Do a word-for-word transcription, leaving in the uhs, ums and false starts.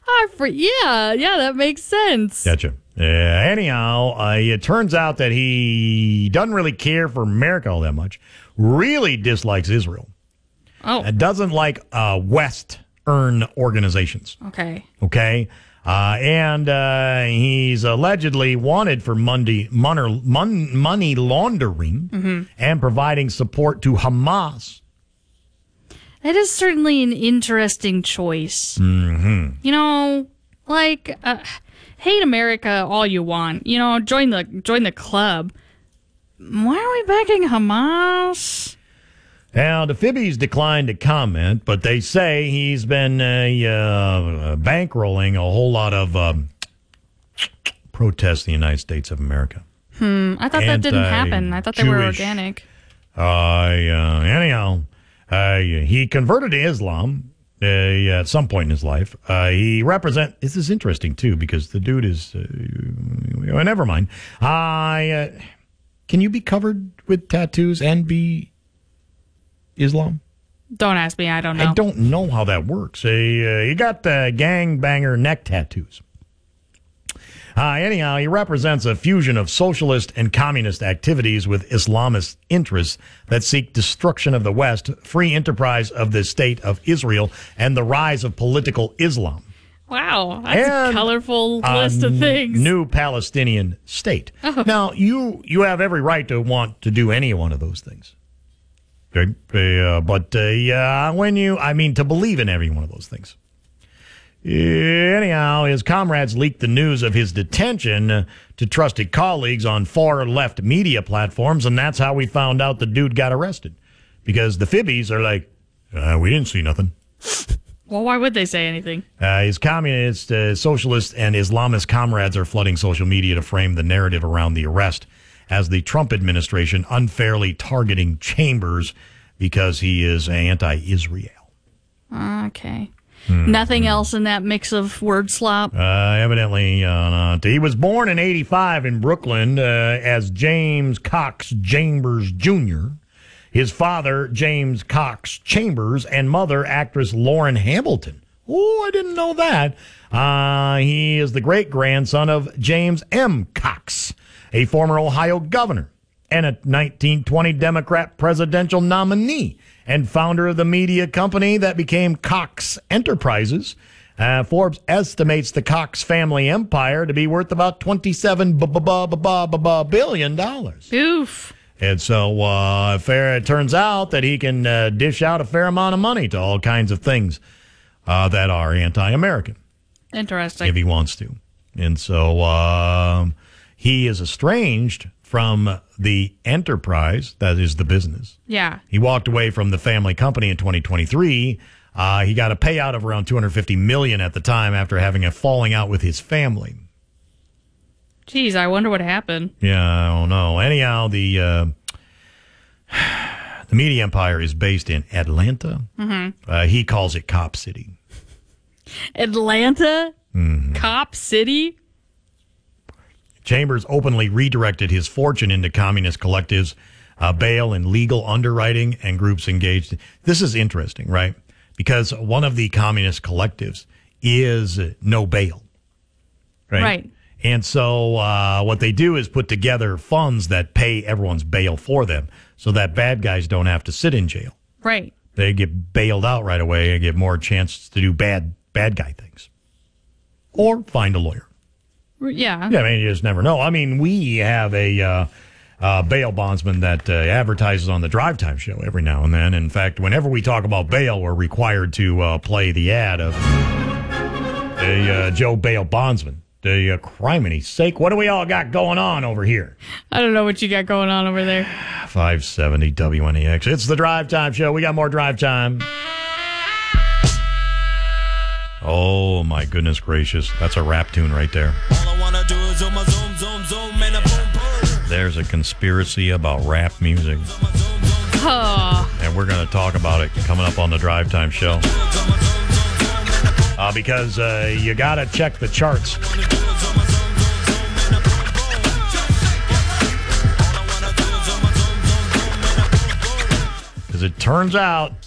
I for, yeah, yeah, that makes sense. Gotcha. Uh, anyhow, uh, it turns out that he doesn't really care for America all that much. Really dislikes Israel. Oh. Uh, doesn't like uh, Western organizations. Okay. Okay. Uh, and uh, he's allegedly wanted for money, money, money laundering mm-hmm. and providing support to Hamas. That is certainly an interesting choice. Mm-hmm. You know, like, uh, hate America all you want. You know, join the join the club. Why are we backing Hamas? Now, the Fibbies declined to comment, but they say he's been uh, uh, bankrolling a whole lot of um, protests in the United States of America. Hmm, I thought that didn't happen. I thought they were organic. Uh, uh, anyhow, uh, he converted to Islam uh, at some point in his life. Uh, he represent. This is interesting, too, because the dude is... Uh, well, never mind. Uh, uh, can you be covered with tattoos and be... Islam? Don't ask me. I don't know. I don't know how that works. Uh, you got uh, gangbanger neck tattoos. Uh, anyhow, he represents a fusion of socialist and communist activities with Islamist interests that seek destruction of the West, free enterprise of the state of Israel, and the rise of political Islam. Wow, that's and a colorful list of things. New Palestinian state. Oh. Now, you you have every right to want to do any one of those things. Okay, uh, but uh, yeah, when you, I mean, to believe in every one of those things. Anyhow, his comrades leaked the news of his detention uh, to trusted colleagues on far-left media platforms, and that's how we found out the dude got arrested. Because the Fibbies are like, uh, we didn't see nothing. Well, why would they say anything? Uh, his communist, uh, socialist, and Islamist comrades are flooding social media to frame the narrative around the arrest as the Trump administration unfairly targeting Chambers because he is anti-Israel. Okay. Hmm. Nothing else in that mix of word slop? Uh, evidently uh, not. He was born in eighty-five in Brooklyn uh, as James Cox Chambers Junior His father, James Cox Chambers, and mother, actress Lauren Hamilton. Oh, I didn't know that. Uh, he is the great-grandson of James M. Cox, a former Ohio governor and a nineteen twenty Democrat presidential nominee and founder of the media company that became Cox Enterprises. Uh, Forbes estimates the Cox family empire to be worth about twenty-seven billion dollars. Oof. And so uh, fair, it turns out that he can uh, dish out a fair amount of money to all kinds of things uh, that are anti-American. Interesting. If he wants to. And so um, he is estranged from the enterprise, that is the business. Yeah. He walked away from the family company in twenty twenty-three. Uh, he got a payout of around two hundred fifty million dollars at the time after having a falling out with his family. Geez, I wonder what happened. Yeah, I don't know. Anyhow, the uh, the media empire is based in Atlanta. Mm-hmm. Uh, he calls it Cop City. Atlanta? Mm-hmm. Cop City? Chambers openly redirected his fortune into communist collectives, uh, bail and legal underwriting, and groups engaged. This is interesting, right? Because one of the communist collectives is no bail. Right. Right. And so uh, what they do is put together funds that pay everyone's bail for them so that bad guys don't have to sit in jail. Right. They get bailed out right away and get more chance to do bad bad guy things. Or find a lawyer. Yeah. Yeah, I mean, you just never know. I mean, we have a uh, uh, bail bondsman that uh, advertises on the Drive Time show every now and then. In fact, whenever we talk about bail, we're required to uh, play the ad of a uh, Joe Bail Bondsman. The uh, criminy sake, what do we all got going on over here? I don't know what you got going on over there. five seventy W N E X. It's the Drive Time show. We got more Drive Time. Oh, my goodness gracious. That's a rap tune right there. All I wanna do is zoom, zoom, zoom, zoom, and a boom, boom. There's a conspiracy about rap music. Oh. And we're going to talk about it coming up on the Drive Time show. Uh, because uh, you got to check the charts. Because it turns out